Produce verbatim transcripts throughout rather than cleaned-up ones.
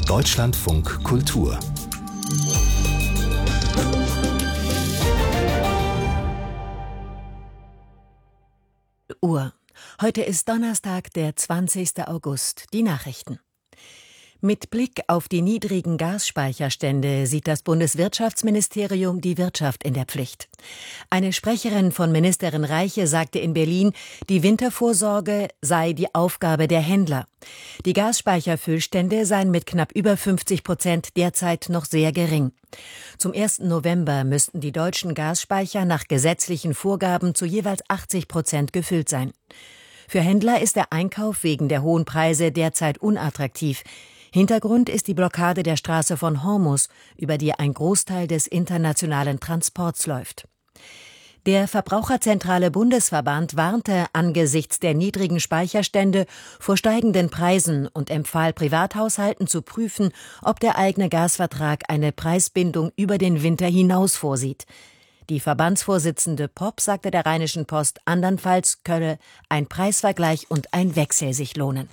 Deutschlandfunk Kultur. Uhr. Heute ist Donnerstag, der zwanzigster August. Die Nachrichten. Mit Blick auf die niedrigen Gasspeicherstände sieht das Bundeswirtschaftsministerium die Wirtschaft in der Pflicht. Eine Sprecherin von Ministerin Reiche sagte in Berlin, die Wintervorsorge sei die Aufgabe der Händler. Die Gasspeicherfüllstände seien mit knapp über fünfzig Prozent derzeit noch sehr gering. Zum ersten November müssten die deutschen Gasspeicher nach gesetzlichen Vorgaben zu jeweils achtzig Prozent gefüllt sein. Für Händler ist der Einkauf wegen der hohen Preise derzeit unattraktiv. Hintergrund ist die Blockade der Straße von Hormuz, über die ein Großteil des internationalen Transports läuft. Der Verbraucherzentrale Bundesverband warnte angesichts der niedrigen Speicherstände vor steigenden Preisen und empfahl Privathaushalten zu prüfen, ob der eigene Gasvertrag eine Preisbindung über den Winter hinaus vorsieht. Die Verbandsvorsitzende Popp sagte der Rheinischen Post, andernfalls könne ein Preisvergleich und ein Wechsel sich lohnen.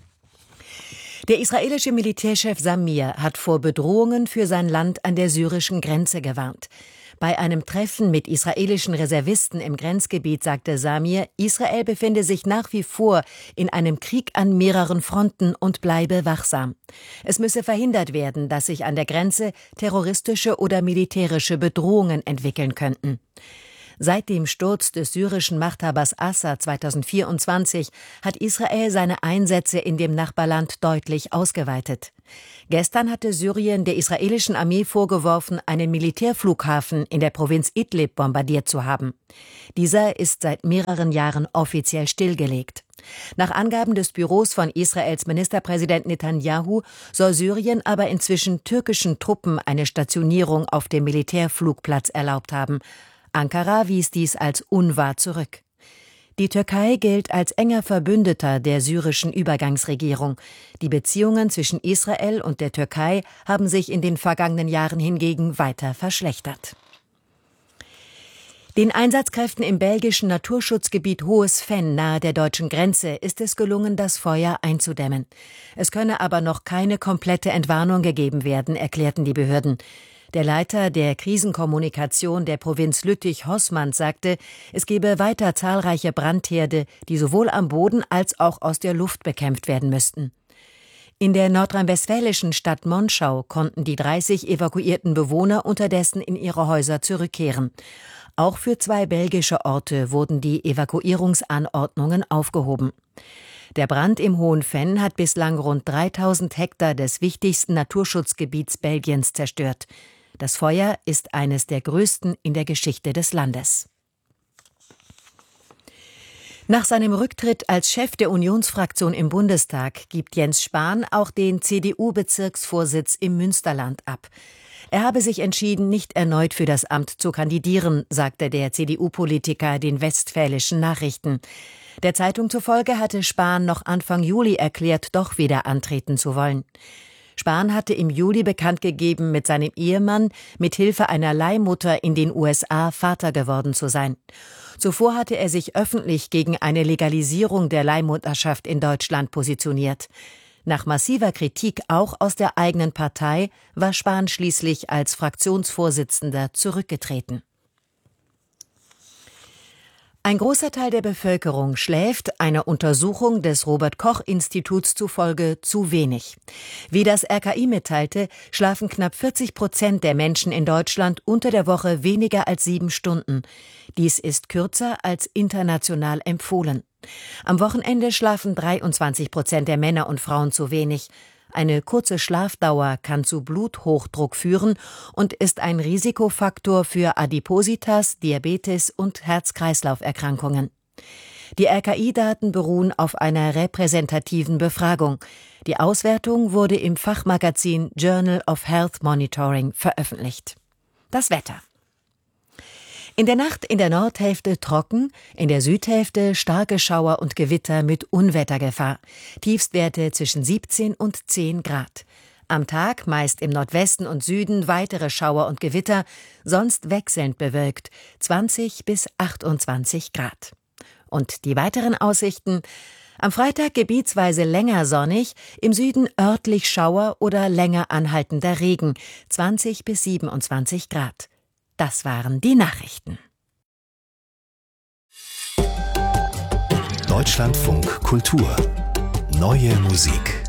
Der israelische Militärchef Samir hat vor Bedrohungen für sein Land an der syrischen Grenze gewarnt. Bei einem Treffen mit israelischen Reservisten im Grenzgebiet sagte Samir, Israel befinde sich nach wie vor in einem Krieg an mehreren Fronten und bleibe wachsam. Es müsse verhindert werden, dass sich an der Grenze terroristische oder militärische Bedrohungen entwickeln könnten. Seit dem Sturz des syrischen Machthabers Assad zweitausendvierundzwanzig hat Israel seine Einsätze in dem Nachbarland deutlich ausgeweitet. Gestern hatte Syrien der israelischen Armee vorgeworfen, einen Militärflughafen in der Provinz Idlib bombardiert zu haben. Dieser ist seit mehreren Jahren offiziell stillgelegt. Nach Angaben des Büros von Israels Ministerpräsident Netanyahu soll Syrien aber inzwischen türkischen Truppen eine Stationierung auf dem Militärflugplatz erlaubt haben. Ankara wies dies als unwahr zurück. Die Türkei gilt als enger Verbündeter der syrischen Übergangsregierung. Die Beziehungen zwischen Israel und der Türkei haben sich in den vergangenen Jahren hingegen weiter verschlechtert. Den Einsatzkräften im belgischen Naturschutzgebiet Hohes Venn nahe der deutschen Grenze ist es gelungen, das Feuer einzudämmen. Es könne aber noch keine komplette Entwarnung gegeben werden, erklärten die Behörden. Der Leiter der Krisenkommunikation der Provinz Lüttich-Hossmann sagte, es gebe weiter zahlreiche Brandherde, die sowohl am Boden als auch aus der Luft bekämpft werden müssten. In der nordrhein-westfälischen Stadt Monschau konnten die dreißig evakuierten Bewohner unterdessen in ihre Häuser zurückkehren. Auch für zwei belgische Orte wurden die Evakuierungsanordnungen aufgehoben. Der Brand im Hohen Venn hat bislang rund dreitausend Hektar des wichtigsten Naturschutzgebiets Belgiens zerstört. Das Feuer ist eines der größten in der Geschichte des Landes. Nach seinem Rücktritt als Chef der Unionsfraktion im Bundestag gibt Jens Spahn auch den C D U-Bezirksvorsitz im Münsterland ab. Er habe sich entschieden, nicht erneut für das Amt zu kandidieren, sagte der C D U-Politiker den Westfälischen Nachrichten. Der Zeitung zufolge hatte Spahn noch Anfang Juli erklärt, doch wieder antreten zu wollen. Spahn hatte im Juli bekannt gegeben, mit seinem Ehemann mit Hilfe einer Leihmutter in den U S A Vater geworden zu sein. Zuvor hatte er sich öffentlich gegen eine Legalisierung der Leihmutterschaft in Deutschland positioniert. Nach massiver Kritik auch aus der eigenen Partei war Spahn schließlich als Fraktionsvorsitzender zurückgetreten. Ein großer Teil der Bevölkerung schläft, einer Untersuchung des Robert-Koch-Instituts zufolge, zu wenig. Wie das R K I mitteilte, schlafen knapp vierzig Prozent der Menschen in Deutschland unter der Woche weniger als sieben Stunden. Dies ist kürzer als international empfohlen. Am Wochenende schlafen dreiundzwanzig Prozent der Männer und Frauen zu wenig. Eine kurze Schlafdauer kann zu Bluthochdruck führen und ist ein Risikofaktor für Adipositas, Diabetes und Herz-Kreislauf-Erkrankungen. Die R K I-Daten beruhen auf einer repräsentativen Befragung. Die Auswertung wurde im Fachmagazin Journal of Health Monitoring veröffentlicht. Das Wetter. In der Nacht in der Nordhälfte trocken, in der Südhälfte starke Schauer und Gewitter mit Unwettergefahr. Tiefstwerte zwischen siebzehn und zehn Grad. Am Tag meist im Nordwesten und Süden weitere Schauer und Gewitter, sonst wechselnd bewölkt, zwanzig bis achtundzwanzig Grad. Und die weiteren Aussichten: Am Freitag gebietsweise länger sonnig, im Süden örtlich Schauer oder länger anhaltender Regen, zwanzig bis siebenundzwanzig Grad. Das waren die Nachrichten. Deutschlandfunk Kultur. Neue Musik.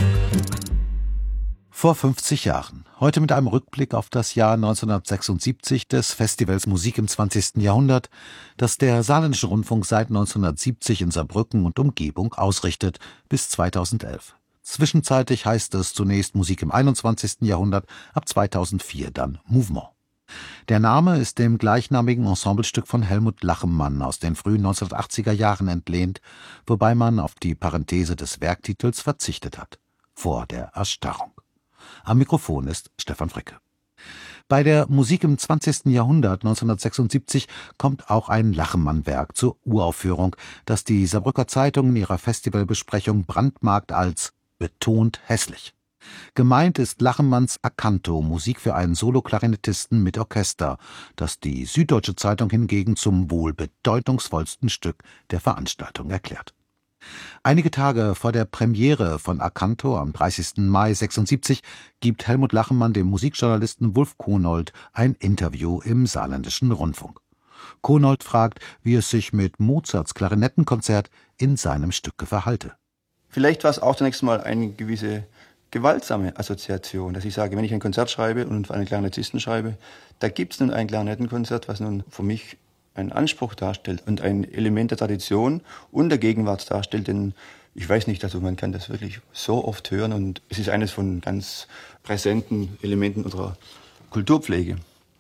Vor fünfzig Jahren. Heute mit einem Rückblick auf das Jahr neunzehnhundertsechsundsiebzig des Festivals Musik im zwanzigsten Jahrhundert, das der Saarländische Rundfunk seit neunzehnhundertsiebzig in Saarbrücken und Umgebung ausrichtet, bis zweitausendelf. Zwischenzeitlich heißt es zunächst Musik im einundzwanzigsten Jahrhundert, ab zweitausendvier dann Mouvement. Der Name ist dem gleichnamigen Ensemblestück von Helmut Lachenmann aus den frühen neunzehnhundertachtziger Jahren entlehnt, wobei man auf die Parenthese des Werktitels verzichtet hat. Vor der Erstarrung. Am Mikrofon ist Stefan Fricke. Bei der Musik im zwanzigsten Jahrhundert neunzehnhundertsechsundsiebzig kommt auch ein Lachenmann-Werk zur Uraufführung, das die Saarbrücker Zeitung in ihrer Festivalbesprechung brandmarkt als betont hässlich. Gemeint ist Lachenmanns Acanto, Musik für einen Soloklarinettisten mit Orchester, das die Süddeutsche Zeitung hingegen zum wohl bedeutungsvollsten Stück der Veranstaltung erklärt. Einige Tage vor der Premiere von Acanto am dreißigsten Mai sechsundsiebzig gibt Helmut Lachenmann dem Musikjournalisten Wulf Konold ein Interview im Saarländischen Rundfunk. Konold fragt, wie es sich mit Mozarts Klarinettenkonzert in seinem Stücke verhalte. Vielleicht war es auch zunächst mal eine gewisse gewaltsame Assoziation, dass ich sage, wenn ich ein Konzert schreibe und für einen Klarinettisten schreibe, da gibt es nun ein Klarinettenkonzert, was nun für mich einen Anspruch darstellt und ein Element der Tradition und der Gegenwart darstellt, denn ich weiß nicht, also man kann das wirklich so oft hören und es ist eines von ganz präsenten Elementen unserer Kulturpflege.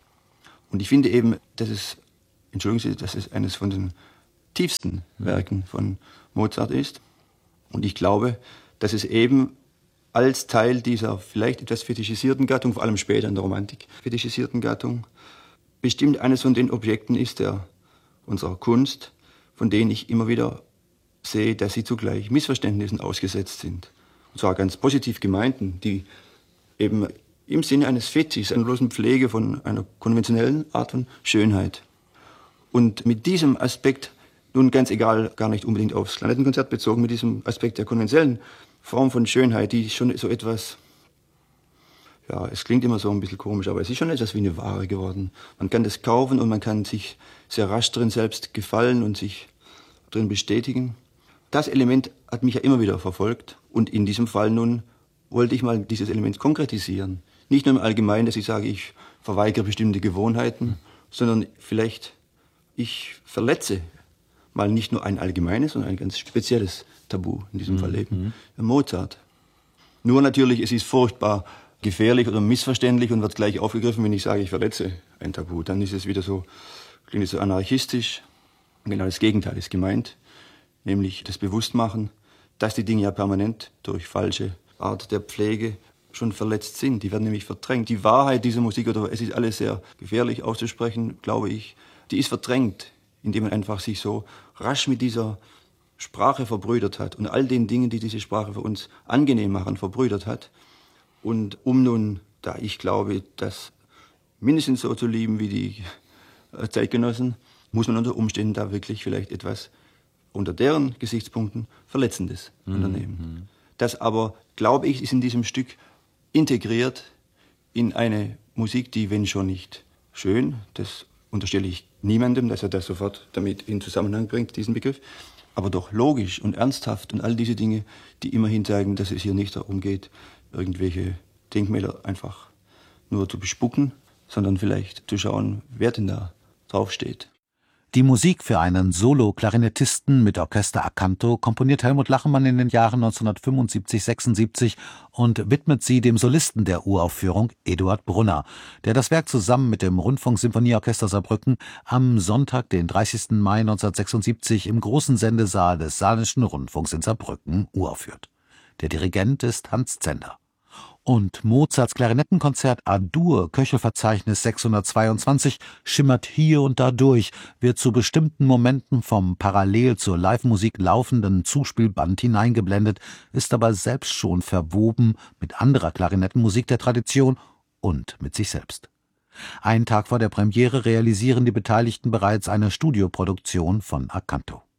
Und ich finde eben, dass es, entschuldigen Sie, dass es eines von den tiefsten Werken von Mozart ist. Und ich glaube, dass es eben als Teil dieser vielleicht etwas fetischisierten Gattung, vor allem später in der Romantik fetischisierten Gattung, bestimmt eines von den Objekten ist der unserer Kunst, von denen ich immer wieder sehe, dass sie zugleich Missverständnissen ausgesetzt sind. Und zwar ganz positiv gemeinten, die eben im Sinne eines Fetischs, einer bloßen Pflege von einer konventionellen Art von Schönheit. Und mit diesem Aspekt, nun ganz egal, gar nicht unbedingt aufs Klarinettenkonzert bezogen, mit diesem Aspekt der konventionellen Form von Schönheit, die schon so etwas, ja, es klingt immer so ein bisschen komisch, aber es ist schon etwas wie eine Ware geworden. Man kann das kaufen und man kann sich sehr rasch drin selbst gefallen und sich drin bestätigen. Das Element hat mich ja immer wieder verfolgt und in diesem Fall nun wollte ich mal dieses Element konkretisieren. Nicht nur im Allgemeinen, dass ich sage, ich verweigere bestimmte Gewohnheiten, sondern vielleicht ich verletze mal nicht nur ein allgemeines, sondern ein ganz spezielles Tabu, in diesem mhm. Fall eben Mozart. Nur natürlich, es ist furchtbar gefährlich oder missverständlich und wird gleich aufgegriffen, wenn ich sage, ich verletze ein Tabu. Dann ist es wieder so, klingt es so anarchistisch. Genau das Gegenteil ist gemeint, nämlich das Bewusstmachen, dass die Dinge ja permanent durch falsche Art der Pflege schon verletzt sind. Die werden nämlich verdrängt. Die Wahrheit dieser Musik, oder es ist alles sehr gefährlich auszusprechen, glaube ich, die ist verdrängt, indem man einfach sich so rasch mit dieser Sprache verbrüdert hat und all den Dingen, die diese Sprache für uns angenehm machen, verbrüdert hat. Und um nun, da ich glaube, das mindestens so zu lieben wie die Zeitgenossen, muss man unter Umständen da wirklich vielleicht etwas unter deren Gesichtspunkten Verletzendes mhm. unternehmen. Das aber, glaube ich, ist in diesem Stück integriert in eine Musik, die, wenn schon nicht schön, das unterstelle ich niemandem, dass er das sofort damit in Zusammenhang bringt, diesen Begriff, aber doch logisch und ernsthaft und all diese Dinge, die immerhin zeigen, dass es hier nicht darum geht, irgendwelche Denkmäler einfach nur zu bespucken, sondern vielleicht zu schauen, wer denn da draufsteht. Die Musik für einen Solo-Klarinettisten mit Orchester Acanto komponiert Helmut Lachenmann in den Jahren neunzehnhundertfünfundsiebzig sechsundsiebzig und widmet sie dem Solisten der Uraufführung, Eduard Brunner, der das Werk zusammen mit dem Rundfunk-Sinfonieorchester Saarbrücken am Sonntag, den dreißigsten Mai neunzehnhundertsechsundsiebzig im großen Sendesaal des Saarländischen Rundfunks in Saarbrücken uraufführt. Der Dirigent ist Hans Zender. Und Mozarts Klarinettenkonzert A-Dur, Köchelverzeichnis sechshundertzweiundzwanzig, schimmert hier und da durch, wird zu bestimmten Momenten vom parallel zur Live-Musik laufenden Zuspielband hineingeblendet, ist aber selbst schon verwoben mit anderer Klarinettenmusik der Tradition und mit sich selbst. Einen Tag vor der Premiere realisieren die Beteiligten bereits eine Studioproduktion von Acanto.